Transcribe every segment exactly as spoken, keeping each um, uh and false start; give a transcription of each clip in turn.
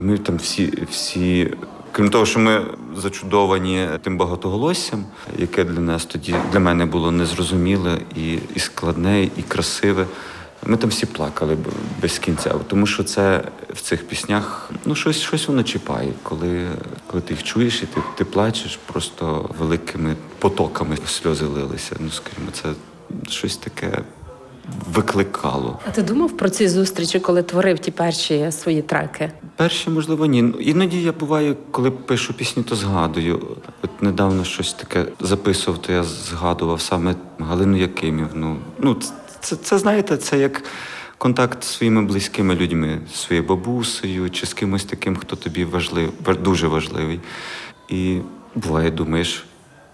Ми там всі, всі, крім того, що ми зачудовані тим багатоголоссям, яке для нас тоді, для мене було незрозуміле і, і складне, і красиве. Ми там всі плакали без кінця, тому що це в цих піснях, ну, щось, щось воно чіпає, коли, коли ти їх чуєш і ти, ти плачеш, просто великими потоками сльози лилися. Ну, скажімо, це щось таке викликало. А ти думав про ці зустрічі, коли творив ті перші свої треки? Перші, можливо, ні. Іноді я буваю, коли пишу пісні, то згадую. От недавно щось таке записував, то я згадував саме Галину Якимівну. Ну, це, це, знаєте, це як контакт з своїми близькими людьми, зі своєю бабусею чи з кимось таким, хто тобі важливий, дуже важливий. І буває, думаєш,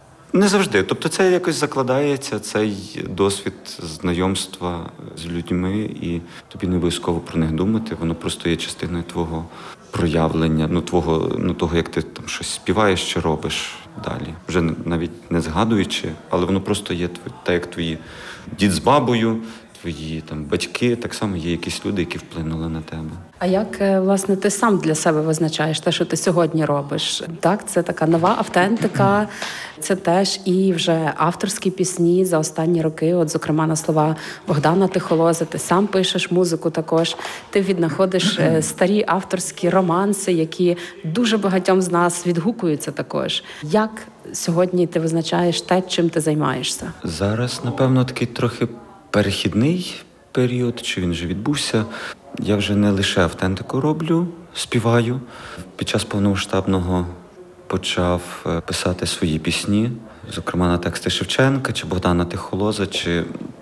не завжди. Тобто це якось закладається, цей досвід знайомства з людьми, і тобі не обов'язково про них думати, воно просто є частиною твого проявлення, ну, твого, ну, того, як ти там щось співаєш чи робиш далі. Вже навіть не згадуючи, але воно просто є так, як твої дід з бабою, твої там батьки, так само є якісь люди, які вплинули на тебе. А як, власне, ти сам для себе визначаєш те, що ти сьогодні робиш? Так, це така нова автентика, це теж і вже авторські пісні за останні роки, от, зокрема, на слова Богдана Тихолоза, ти сам пишеш музику також, ти віднаходиш старі авторські романси, які дуже багатьом з нас відгукуються також. Як сьогодні ти визначаєш те, чим ти займаєшся? Зараз, напевно, такий трохи перехідний період, чи він вже відбувся. Я вже не лише автентику роблю, співаю. Під час повномасштабного почав писати свої пісні, зокрема на тексти Шевченка, чи Богдана Тихолоза, чи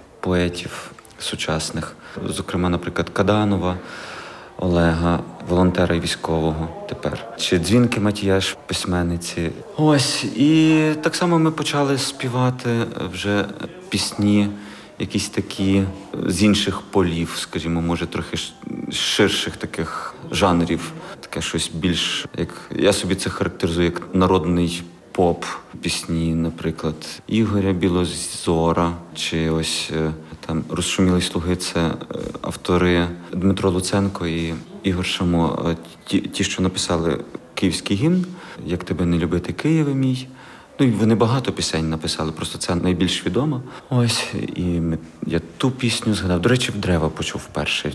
поетів сучасних. Зокрема, наприклад, Каданова, Олега, волонтера і військового тепер. Чи Дзвінки Матіяш, письменниці. Ось, і так само ми почали співати вже пісні, якісь такі з інших полів, скажімо, може, трохи ширших таких жанрів. Таке щось більш, як я собі це характеризую, як народний поп, пісні, наприклад, Ігоря Білозора, чи ось там «Розшумілі слуги» – це автори Дмитро Луценко і Ігор Шамо, ті, ті, що написали київський гімн «Як тебе не любити, Києве мій». Ну, і вони багато пісень написали, просто це найбільш відомо. Ось, і ми, я ту пісню згадав. До речі, в «Дерева» почув вперше,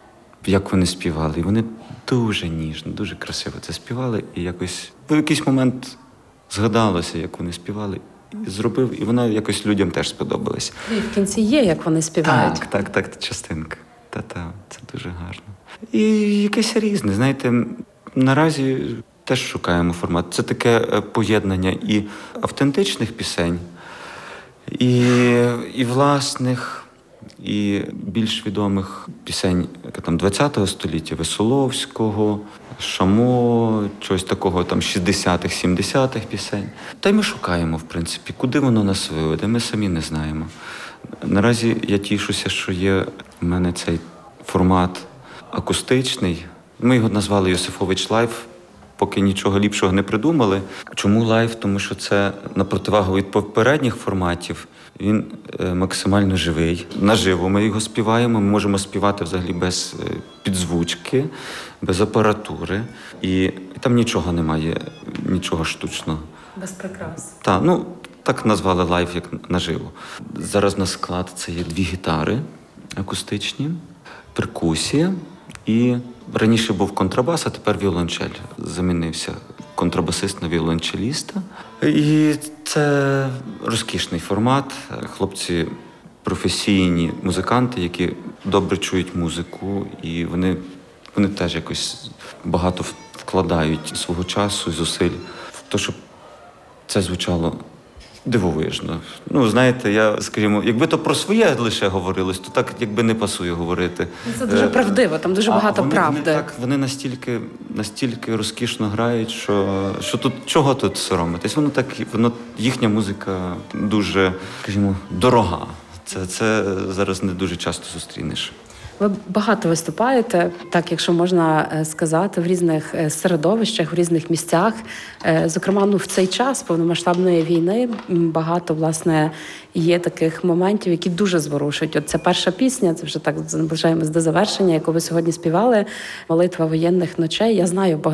як вони співали. І вони дуже ніжно, дуже красиво це співали. І якось в якийсь момент згадалося, як вони співали. І зробив, і вона якось людям теж сподобалась. І в кінці є, як вони співають. Так, так, так, частинка. Та-та, це дуже гарно. І якесь різне, знаєте, наразі теж шукаємо формат. Це таке поєднання і автентичних пісень, і, і власних, і більш відомих пісень там двадцятого століття, Веселовського, Шамо, чогось такого там шістдесятих, сімдесятих пісень. Та й ми шукаємо, в принципі, куди воно нас виведе, ми самі не знаємо. Наразі я тішуся, що є в мене цей формат акустичний. Ми його назвали «Йосифович Лайв», поки нічого ліпшого не придумали. Чому лайв? Тому що це на противагу від попередніх форматів. Він е, максимально живий. Наживо ми його співаємо. Ми можемо співати взагалі без е, підзвучки, без апаратури. І, і там нічого немає, нічого штучного. Без прикрас. Так, ну, так назвали лайв, як наживо. Зараз на склад це є дві гітари акустичні, перкусія і раніше був контрабас, а тепер віолончель. Замінився контрабасист на віолончеліста. І це розкішний формат. Хлопці професійні музиканти, які добре чують музику, і вони, вони теж якось багато вкладають свого часу і зусиль в те, щоб це звучало дивовижно. Ну, знаєте, я, скажімо, якби то про своє лише говорилось, то так якби не пасує говорити. Це дуже правдиво, там дуже а багато вони, правди. Вони, так, вони настільки, настільки розкішно грають, що, що тут, чого тут соромитись? Воно так, воно, їхня музика дуже, скажімо, дорога. Це, це зараз не дуже часто зустрінеш. Ви багато виступаєте, так, якщо можна сказати, в різних середовищах, в різних місцях. Зокрема, ну, в цей час повномасштабної війни багато, власне, є таких моментів, які дуже зворушують. От це перша пісня, це вже так наближаємось до завершення, яку ви сьогодні співали, «Молитва воєнних ночей». Я знаю,